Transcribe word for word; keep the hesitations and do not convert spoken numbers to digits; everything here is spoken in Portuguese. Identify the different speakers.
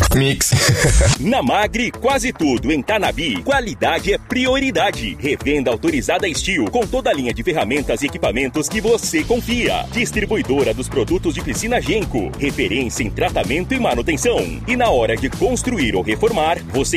Speaker 1: Mix.
Speaker 2: Na Magri, quase tudo em Tanabi. Qualidade é prioridade. Revenda autorizada Steel, com toda a linha de ferramentas e equipamentos que você confia. Distribuidora dos produtos de piscina Genco. Referência em tratamento e manutenção. E na hora de construir ou reformar, você